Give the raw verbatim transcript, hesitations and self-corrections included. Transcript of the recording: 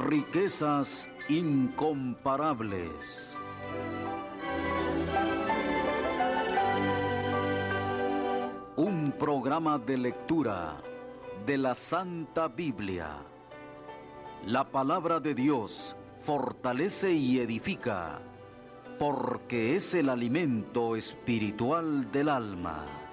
Riquezas incomparables. Un programa de lectura de la Santa Biblia. La palabra de Dios fortalece y edifica, porque es el alimento espiritual del alma.